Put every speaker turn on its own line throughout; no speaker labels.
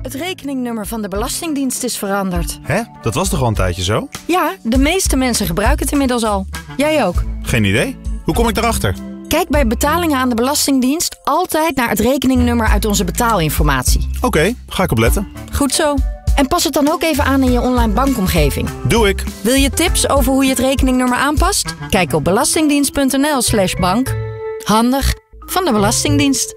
Het rekeningnummer van de Belastingdienst is veranderd.
Hè? Dat was toch al een tijdje zo?
Ja, de meeste mensen gebruiken het inmiddels al. Jij ook.
Geen idee. Hoe kom ik daarachter?
Kijk bij betalingen aan de Belastingdienst altijd naar het rekeningnummer uit onze betaalinformatie.
Oké, ga ik opletten.
Goed zo. En pas het dan ook even aan in je online bankomgeving.
Doe ik.
Wil je tips over hoe je het rekeningnummer aanpast? Kijk op belastingdienst.nl/bank. Handig van de Belastingdienst.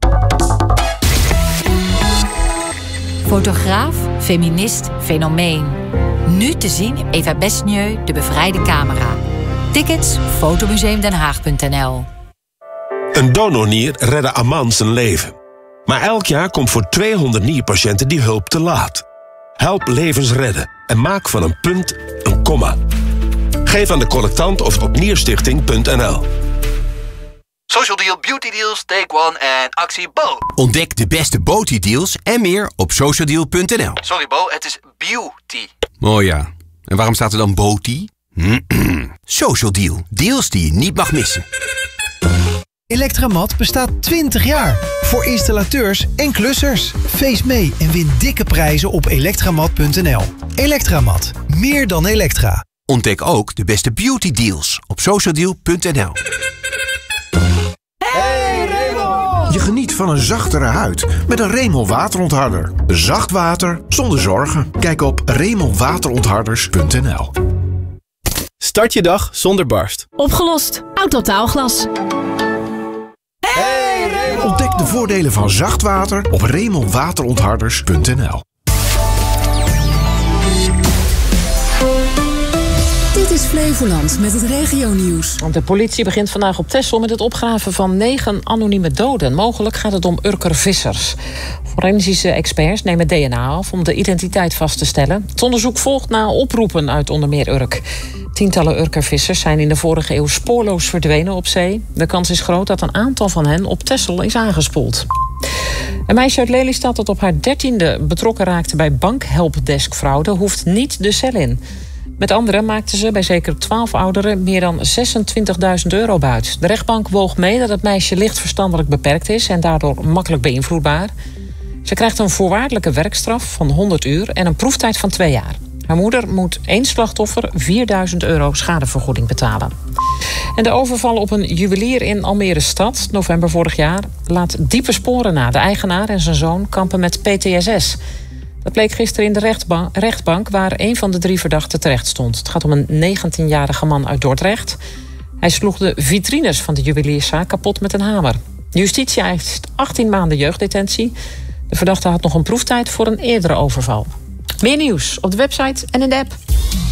Fotograaf, feminist, fenomeen. Nu te zien Eva Besnieu, de bevrijde camera. Tickets fotomuseumdenhaag.nl.
Een donornier redde Aman zijn leven. Maar elk jaar komt voor 200 nierpatiënten die hulp te laat. Help levens redden en maak van een punt een komma. Geef aan de collectant of op nierstichting.nl.
Social Deal, Beauty Deals, Take One en actie Bo.
Ontdek de beste Beauty deals en meer op socialdeal.nl.
Sorry Bo, het is beauty.
Oh ja, en waarom staat er dan Beauty? Social Deal, deals die je niet mag missen.
Electramat bestaat 20 jaar. Voor installateurs en klussers. Feest mee en win dikke prijzen op elektramat.nl. Electramat. Meer dan elektra.
Ontdek ook de beste beauty deals op socialdeal.nl.
Je geniet van een zachtere huid met een Remel waterontharder. Zacht water zonder zorgen. Kijk op remelwaterontharders.nl.
Start je dag zonder barst.
Opgelost. Autotaalglas.
Ontdek de voordelen van zacht water op remelwaterontharders.nl.
Dit is Flevoland met het regionieuws.
De politie begint vandaag op Texel met het opgraven van 9 anonieme doden. Mogelijk gaat het om Urker-vissers. Forensische experts nemen DNA af om de identiteit vast te stellen. Het onderzoek volgt na oproepen uit onder meer Urk. Tientallen Urker-vissers zijn in de vorige eeuw spoorloos verdwenen op zee. De kans is groot dat een aantal van hen op Texel is aangespoeld. Een meisje uit Lelystad dat op haar 13e betrokken raakte bij bankhelpdeskfraude hoeft niet de cel in. Met anderen maakten ze bij zeker 12 ouderen meer dan €26.000 buit. De rechtbank woog mee dat het meisje licht verstandelijk beperkt is en daardoor makkelijk beïnvloedbaar. Ze krijgt een voorwaardelijke werkstraf van 100 uur en een proeftijd van 2 jaar. Haar moeder moet 1 slachtoffer €4.000 schadevergoeding betalen. En de overval op een juwelier in Almere stad, november vorig jaar, laat diepe sporen na. De eigenaar en zijn zoon kampen met PTSS. Dat bleek gisteren in de rechtbank waar een van de 3 verdachten terecht stond. Het gaat om een 19-jarige man uit Dordrecht. Hij sloeg de vitrines van de juwelierszaak kapot met een hamer. Justitie eist 18 maanden jeugddetentie. De verdachte had nog een proeftijd voor een eerdere overval. Meer nieuws op de website en in de app.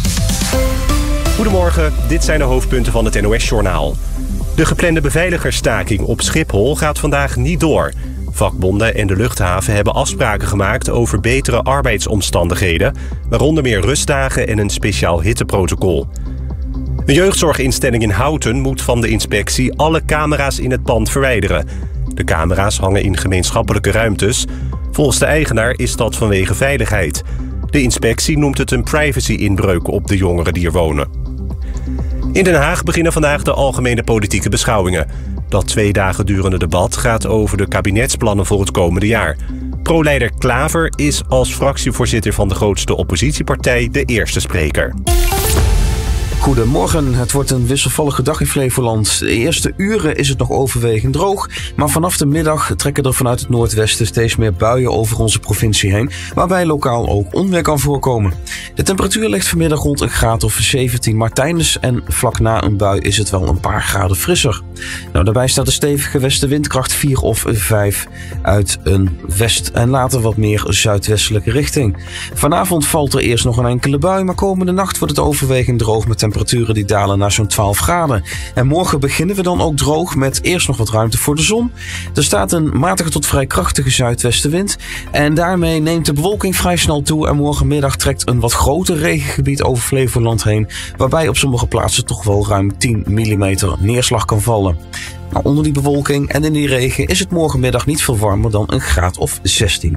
Goedemorgen, dit zijn de hoofdpunten van het NOS-journaal. De geplande beveiligersstaking op Schiphol gaat vandaag niet door. Vakbonden en de luchthaven hebben afspraken gemaakt over betere arbeidsomstandigheden, waaronder meer rustdagen en een speciaal hitteprotocol. Een jeugdzorginstelling in Houten moet van de inspectie alle camera's in het pand verwijderen. De camera's hangen in gemeenschappelijke ruimtes. Volgens de eigenaar is dat vanwege veiligheid. De inspectie noemt het een privacy-inbreuk op de jongeren die er wonen. In Den Haag beginnen vandaag de algemene politieke beschouwingen. Dat 2 dagen durende debat gaat over de kabinetsplannen voor het komende jaar. Pro-leider Klaver is als fractievoorzitter van de grootste oppositiepartij de eerste spreker.
Goedemorgen, het wordt een wisselvallige dag in Flevoland. De eerste uren is het nog overwegend droog, maar vanaf de middag trekken er vanuit het noordwesten steeds meer buien over onze provincie heen, waarbij lokaal ook onweer kan voorkomen. De temperatuur ligt vanmiddag rond een graad of 17, maar tijdens en vlak na een bui is het wel een paar graden frisser. Daarbij staat een stevige westenwindkracht 4 of 5 uit een west- en later wat meer zuidwestelijke richting. Vanavond valt er eerst nog een enkele bui, maar komende nacht wordt het overwegend droog met temperaturen die dalen naar zo'n 12 graden. En morgen beginnen we dan ook droog met eerst nog wat ruimte voor de zon. Er staat een matige tot vrij krachtige zuidwestenwind en daarmee neemt de bewolking vrij snel toe en morgenmiddag trekt een wat groter regengebied over Flevoland heen, waarbij op sommige plaatsen toch wel ruim 10 mm neerslag kan vallen. Onder die bewolking en in die regen is het morgenmiddag niet veel warmer dan een graad of 16.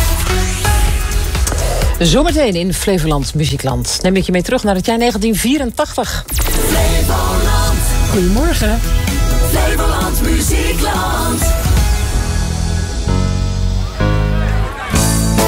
Zometeen in Flevoland Muziekland neem ik je mee terug naar het jaar 1984.
Flevoland. Goedemorgen. Flevoland Muziekland.